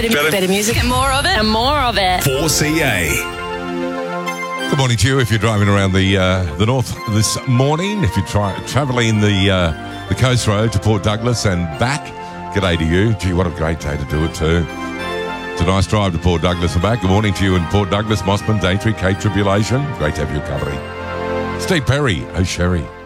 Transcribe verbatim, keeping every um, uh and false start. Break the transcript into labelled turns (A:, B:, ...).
A: Better,
B: Better-
A: better music.
C: And more of it.
A: And more of it.
B: four C A.
D: Good morning to you if you're driving around the uh, the north this morning. If you're try- travelling the uh, the coast road to Port Douglas and back, g'day to you. Gee, what a great day to do it too. It's a nice drive to Port Douglas and back. Good morning to you in Port Douglas, Mossman, Day three, Cape Tribulation. Great to have your company. Steve Perry, oh Sherry.